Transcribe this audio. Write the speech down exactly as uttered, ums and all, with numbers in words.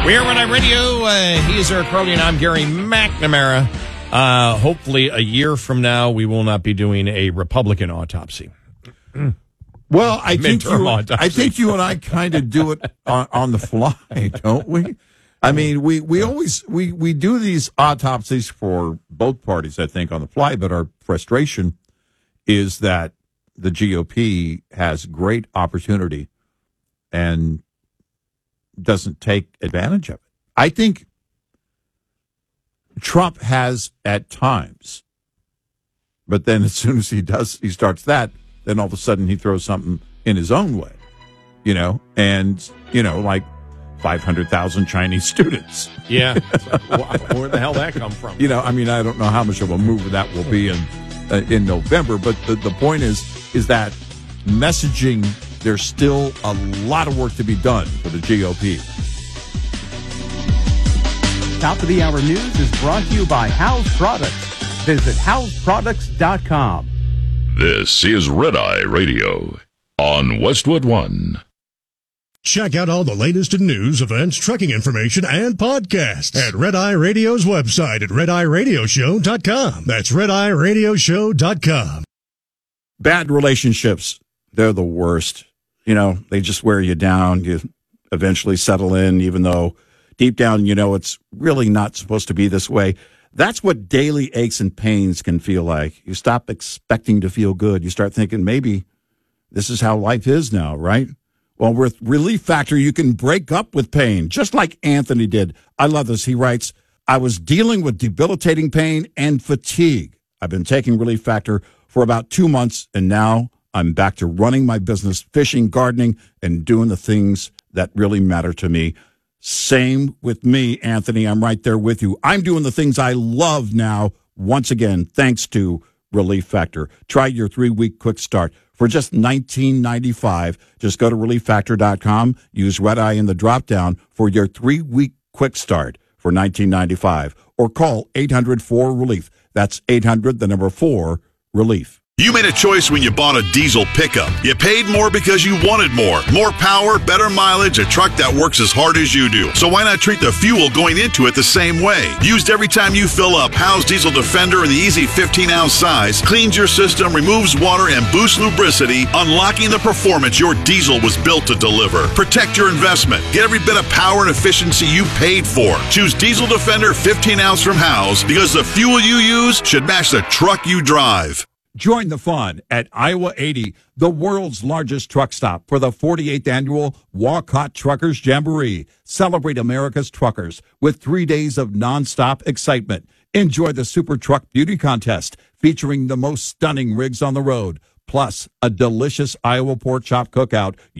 We are Red Eye Radio. Uh, he is Eric Crowley, and I'm Gary McNamara. Uh, hopefully, a year from now, we will not be doing a Republican autopsy. Well, I think you, autopsy. I think you and I kind of do it on, on the fly, don't we? I mean, we, we always we, we do these autopsies for both parties, I think, on the fly. But our frustration is that the G O P has great opportunity and doesn't take advantage of it. I think Trump has at times, but then as soon as he does, he starts that, then all of a sudden he throws something in his own way, you know, and, you know, like five hundred thousand Chinese students. Yeah. Where the hell that come from? You know, I mean, I don't know how much of a move that will be in uh, in November, but the, the point is, is that messaging, there's still a lot of work to be done for the G O P. Top of the Hour News is brought to you by House Products. Visit house products dot com. This is Red Eye Radio on Westwood One. Check out all the latest in news, events, trucking information, and podcasts at Red Eye Radio's website at red eye radio show dot com. That's red eye radio show dot com. Bad relationships, they're the worst. You know, they just wear you down. You eventually settle in, even though deep down, you know, it's really not supposed to be this way. That's what daily aches and pains can feel like. You stop expecting to feel good. You start thinking maybe this is how life is now, right? Well, with Relief Factor, you can break up with pain, just like Anthony did. I love this. He writes, I was dealing with debilitating pain and fatigue. I've been taking Relief Factor for about two months, and now I'm back to running my business, fishing, gardening, and doing the things that really matter to me. Same with me, Anthony. I'm right there with you. I'm doing the things I love now, once again, thanks to Relief Factor. Try your three-week quick start for just nineteen ninety-five dollars. Just go to relief factor dot com, use Red Eye in the drop-down for your three-week quick start for nineteen ninety-five dollars, or call eight hundred four relief. That's eight hundred, the number four, relief. You made a choice when you bought a diesel pickup. You paid more because you wanted more. More power, better mileage, a truck that works as hard as you do. So why not treat the fuel going into it the same way? Used every time you fill up, Howe's Diesel Defender in the easy fifteen ounce size cleans your system, removes water, and boosts lubricity, unlocking the performance your diesel was built to deliver. Protect your investment. Get every bit of power and efficiency you paid for. Choose Diesel Defender fifteen ounce from Howe's because the fuel you use should match the truck you drive. Join the fun at Iowa eighty, the world's largest truck stop, for the forty-eighth annual Walcott Truckers Jamboree. Celebrate America's truckers with three days of nonstop excitement. Enjoy the Super Truck Beauty Contest featuring the most stunning rigs on the road, plus a delicious Iowa pork chop cookout.